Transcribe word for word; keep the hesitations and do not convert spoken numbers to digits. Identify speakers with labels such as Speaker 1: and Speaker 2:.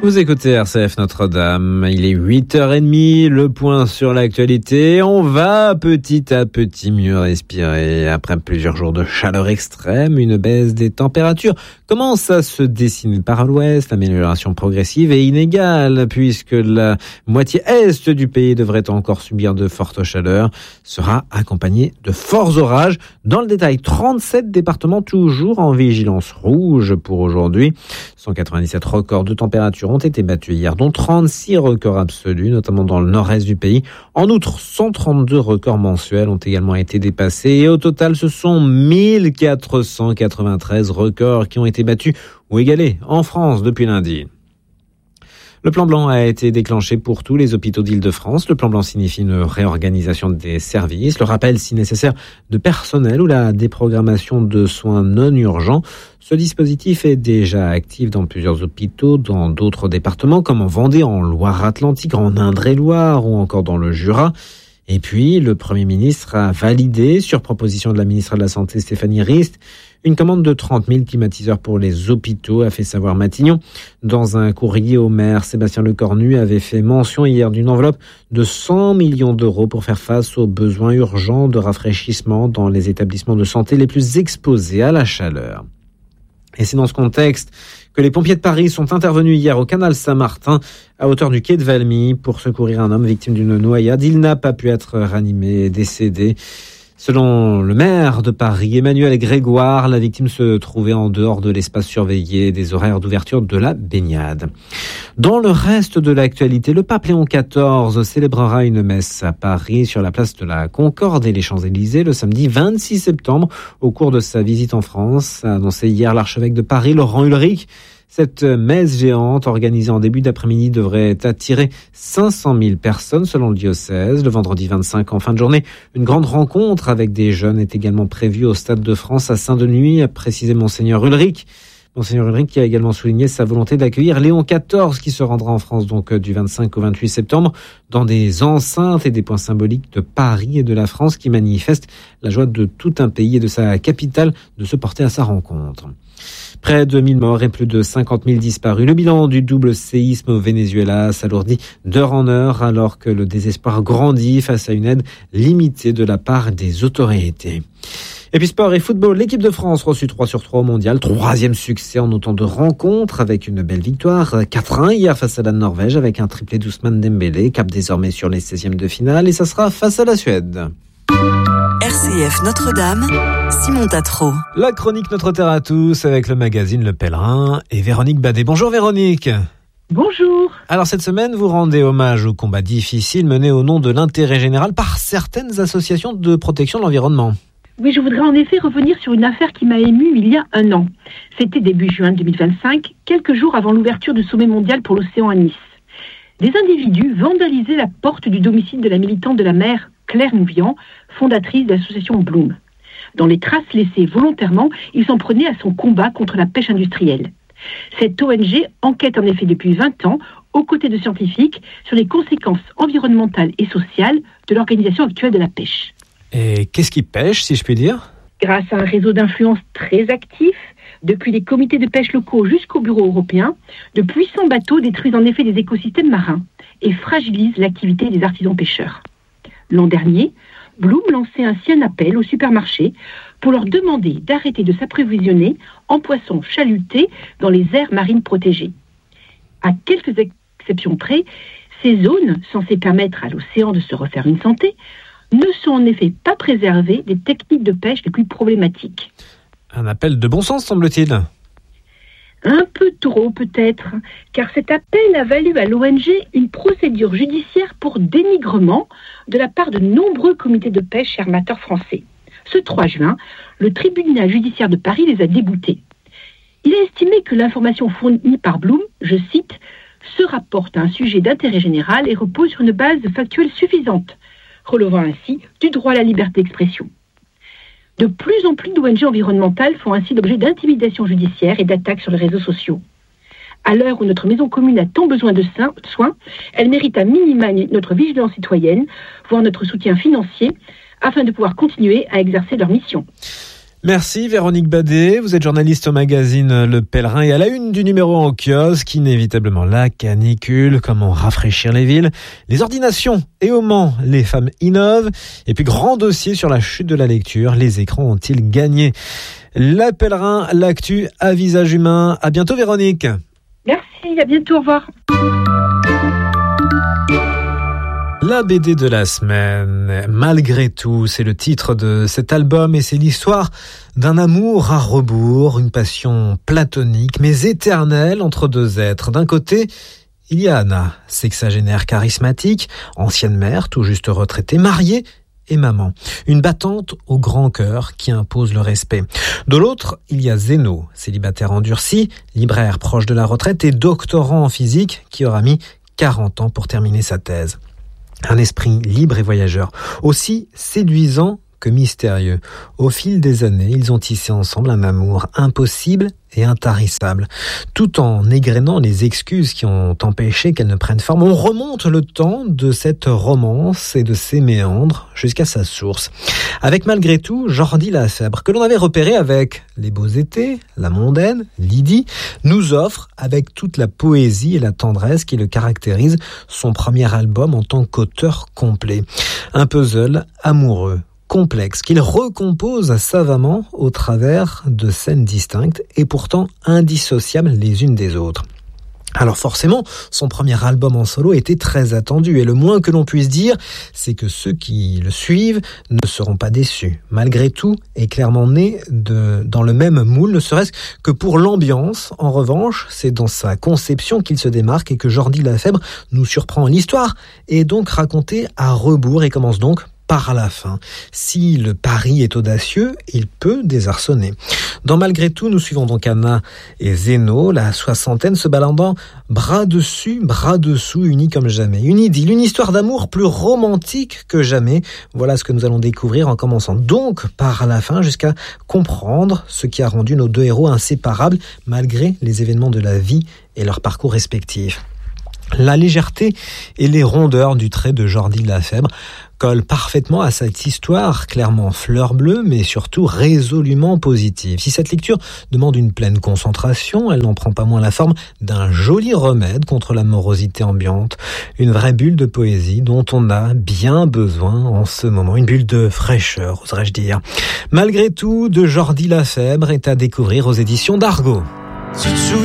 Speaker 1: Vous écoutez R C F Notre-Dame, il est huit heures trente, le point sur l'actualité. On va petit à petit mieux respirer. Après plusieurs jours de chaleur extrême, une baisse des températures commence à se dessiner par l'ouest. L'amélioration progressive et inégale, puisque la moitié est du pays devrait encore subir de fortes chaleurs, sera accompagnée de forts orages. Dans le détail, trente-sept départements toujours en vigilance rouge pour aujourd'hui. cent quatre-vingt-dix-sept records de température ont été battus hier, dont trente-six records absolus, notamment dans le nord-est du pays. En outre, cent trente-deux records mensuels ont également été dépassés et au total, ce sont mille quatre cent quatre-vingt-treize records qui ont été battus ou égalés en France depuis lundi. Le plan blanc a été déclenché pour tous les hôpitaux d'Île-de-France. Le plan blanc signifie une réorganisation des services, le rappel, si nécessaire, de personnel ou la déprogrammation de soins non urgents. Ce dispositif est déjà actif dans plusieurs hôpitaux, dans d'autres départements, comme en Vendée, en Loire-Atlantique, en Indre-et-Loire ou encore dans le Jura. Et puis, le Premier ministre a validé, sur proposition de la ministre de la Santé Stéphanie Rist, une commande de trente mille climatiseurs pour les hôpitaux, a fait savoir Matignon. Dans un courrier au maire, Sébastien Lecornu avait fait mention hier d'une enveloppe de cent millions d'euros pour faire face aux besoins urgents de rafraîchissement dans les établissements de santé les plus exposés à la chaleur. Et c'est dans ce contexte que les pompiers de Paris sont intervenus hier au canal Saint-Martin, à hauteur du quai de Valmy, pour secourir un homme victime d'une noyade. Il n'a pas pu être ranimé et décédé. Selon le maire de Paris, Emmanuel Grégoire, la victime se trouvait en dehors de l'espace surveillé des horaires d'ouverture de la baignade. Dans le reste de l'actualité, le pape Léon quatorze célébrera une messe à Paris sur la place de la Concorde et les Champs-Élysées le samedi vingt-six septembre au cours de sa visite en France, a annoncé hier l'archevêque de Paris, Laurent Ulrich. Cette messe géante organisée en début d'après-midi devrait attirer cinq cent mille personnes selon le diocèse. Le vendredi vingt-cinq en fin de journée, une grande rencontre avec des jeunes est également prévue au Stade de France à Saint-Denis, a précisé Monseigneur Ulrich. Monseigneur Ulrich qui a également souligné sa volonté d'accueillir Léon quatorze qui se rendra en France donc du vingt-cinq au vingt-huit septembre dans des enceintes et des points symboliques de Paris et de la France qui manifestent la joie de tout un pays et de sa capitale de se porter à sa rencontre. Près de mille morts et plus de cinquante mille disparus. Le bilan du double séisme au Venezuela s'alourdit d'heure en heure alors que le désespoir grandit face à une aide limitée de la part des autorités. Et puis sport et football, l'équipe de France reçut trois sur trois au mondial. Troisième succès en autant de rencontres avec une belle victoire. quatre à un hier face à la Norvège avec un triplé d'Ousmane Dembélé. Cap désormais sur les seizièmes de finale et ça sera face à la Suède.
Speaker 2: R C F Notre-Dame, Simon Tatro.
Speaker 1: La chronique Notre Terre à tous avec le magazine Le Pèlerin et Véronique Badet. Bonjour Véronique.
Speaker 3: Bonjour.
Speaker 1: Alors cette semaine, vous rendez hommage aux combats difficiles menés au nom de l'intérêt général par certaines associations de protection de l'environnement.
Speaker 3: Oui, je voudrais en effet revenir sur une affaire qui m'a émue il y a un an. C'était début juin deux mille vingt-cinq, quelques jours avant l'ouverture du sommet mondial pour l'océan à Nice. Des individus vandalisaient la porte du domicile de la militante de la mer, Claire Mouvian, fondatrice de l'association Bloom. Dans les traces laissées volontairement, ils s'en prenaient à son combat contre la pêche industrielle. Cette O N G enquête en effet depuis vingt ans, aux côtés de scientifiques, sur les conséquences environnementales et sociales de l'organisation actuelle de la pêche.
Speaker 1: Et qu'est-ce qui pêche, si je puis dire ?
Speaker 3: Grâce à un réseau d'influence très actif, depuis les comités de pêche locaux jusqu'au bureau européen, de puissants bateaux détruisent en effet des écosystèmes marins et fragilisent l'activité des artisans pêcheurs. L'an dernier, Bloom lançait ainsi un appel aux supermarchés pour leur demander d'arrêter de s'approvisionner en poissons chalutés dans les aires marines protégées. À quelques exceptions près, ces zones, censées permettre à l'océan de se refaire une santé, ne sont en effet pas préservées des techniques de pêche les plus problématiques.
Speaker 1: Un appel de bon sens, semble-t-il.
Speaker 3: Un peu trop peut-être, car cet appel a valu à l'O N G une procédure judiciaire pour dénigrement de la part de nombreux comités de pêche et armateurs français. Ce trois juin, le tribunal judiciaire de Paris les a déboutés. Il a estimé que l'information fournie par Bloom, je cite, se rapporte à un sujet d'intérêt général et repose sur une base factuelle suffisante, relevant ainsi du droit à la liberté d'expression. De plus en plus d'O N G environnementales font ainsi l'objet d'intimidations judiciaires et d'attaques sur les réseaux sociaux. À l'heure où notre maison commune a tant besoin de soins, elle mérite à minima notre vigilance citoyenne, voire notre soutien financier, afin de pouvoir continuer à exercer leur mission.
Speaker 1: Merci Véronique Badet, vous êtes journaliste au magazine Le Pèlerin et à la une du numéro en kiosque, inévitablement la canicule, comment rafraîchir les villes, les ordinations et au Mans, les femmes innovent, et puis grand dossier sur la chute de la lecture, les écrans ont-ils gagné? Le Pèlerin, l'actu à visage humain. À bientôt Véronique.
Speaker 3: Merci, à bientôt, au revoir.
Speaker 1: La B D de la semaine, Malgré tout, c'est le titre de cet album et c'est l'histoire d'un amour à rebours, une passion platonique mais éternelle entre deux êtres. D'un côté, il y a Anna, sexagénaire charismatique, ancienne mère, tout juste retraitée, mariée et maman. Une battante au grand cœur qui impose le respect. De l'autre, il y a Zeno, célibataire endurci, libraire proche de la retraite et doctorant en physique qui aura mis quarante ans pour terminer sa thèse. Un esprit libre et voyageur, aussi séduisant que mystérieux. Au fil des années, ils ont tissé ensemble un amour impossible et intarissable. Tout en égrénant les excuses qui ont empêché qu'elle ne prenne forme, on remonte le temps de cette romance et de ses méandres jusqu'à sa source. Avec Malgré tout, Jordi Lafèbre, que l'on avait repéré avec Les Beaux Étés, La Mondaine, Lydie, nous offre, avec toute la poésie et la tendresse qui le caractérise, son premier album en tant qu'auteur complet. Un puzzle amoureux, complexe, qu'il recompose savamment au travers de scènes distinctes et pourtant indissociables les unes des autres. Alors forcément, son premier album en solo était très attendu et le moins que l'on puisse dire, c'est que ceux qui le suivent ne seront pas déçus. Malgré tout, est clairement né de, dans le même moule, ne serait-ce que pour l'ambiance. En revanche, c'est dans sa conception qu'il se démarque et que Jordi Lafèbre nous surprend. L'histoire est donc racontée à rebours et commence donc par la fin. Si le pari est audacieux, il peut désarçonner. Dans Malgré tout, nous suivons donc Anna et Zeno, la soixantaine, se baladant bras dessus, bras dessous, unis comme jamais. Une idylle, une histoire d'amour plus romantique que jamais. Voilà ce que nous allons découvrir en commençant donc par la fin jusqu'à comprendre ce qui a rendu nos deux héros inséparables malgré les événements de la vie et leur parcours respectifs. La légèreté et les rondeurs du trait de Jordi Lafèbre collent parfaitement à cette histoire, clairement fleur bleue, mais surtout résolument positive. Si cette lecture demande une pleine concentration, elle n'en prend pas moins la forme d'un joli remède contre la morosité ambiante. Une vraie bulle de poésie dont on a bien besoin en ce moment. Une bulle de fraîcheur, oserais-je dire. Malgré tout, de Jordi Lafèbre est à découvrir aux éditions d'Argo.